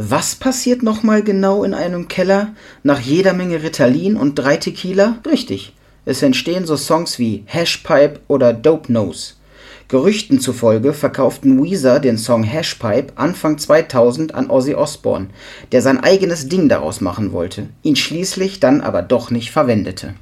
Was passiert nochmal genau in einem Keller nach jeder Menge Ritalin und 3 Tequila? Richtig, es entstehen so Songs wie Hashpipe oder Dope Nose. Gerüchten zufolge verkauften Weezer den Song Hashpipe Anfang 2000 an Ozzy Osbourne, der sein eigenes Ding daraus machen wollte, ihn schließlich dann aber doch nicht verwendete.